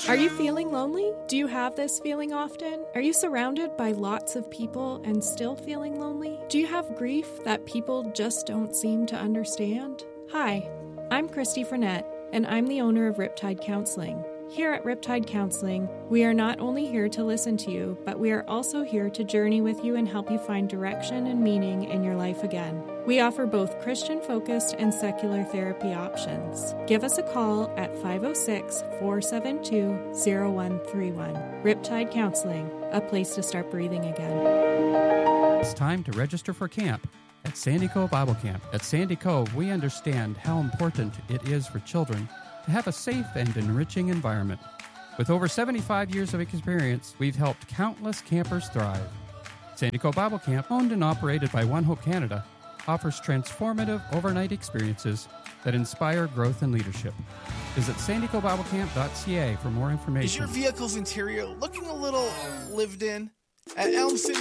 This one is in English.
Are you feeling lonely? Do you have this feeling often? Are you surrounded by lots of people and still feeling lonely? Do you have grief that people just don't seem to understand? Hi, I'm Christy Frenette, and I'm the owner of Riptide Counseling. Here at Riptide Counseling, we are not only here to listen to you, but we are also here to journey with you and help you find direction and meaning in your life again. We offer both Christian-focused and secular therapy options. Give us a call at 506-472-0131. Riptide Counseling, a place to start breathing again. It's time to register for camp at Sandy Cove Bible Camp. At Sandy Cove, we understand how important it is for children to have a safe and enriching environment. With over 75 years of experience, we've helped countless campers thrive. Sandy Cove Bible Camp, owned and operated by One Hope Canada, offers transformative overnight experiences that inspire growth and leadership. Visit sandycovebiblecamp.ca for more information. Is your vehicle's interior looking a little lived in? At Elm City